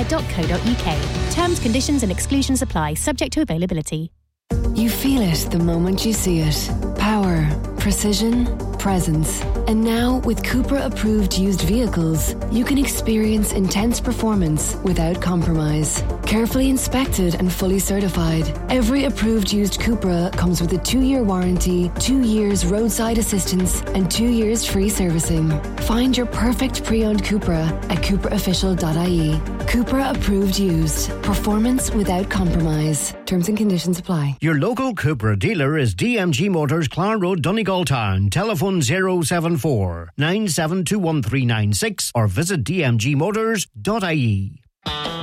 cupra.co.uk. Terms, conditions and exclusions apply, subject to availability. You feel it the moment you see it. Power, precision, presence. And now, with Cupra-approved used vehicles, you can experience intense performance without compromise. Carefully inspected and fully certified, every approved used Cupra comes with a 2-year warranty, 2 years roadside assistance, and 2 years free servicing. Find your perfect pre-owned Cupra at cupraofficial.ie. Cupra-approved used. Performance without compromise. Terms and conditions apply. Your local Cupra dealer is DMG Motors, Clon Road, Donegal Town. Telephone 074 9721 396 or visit dmgmotors.ie.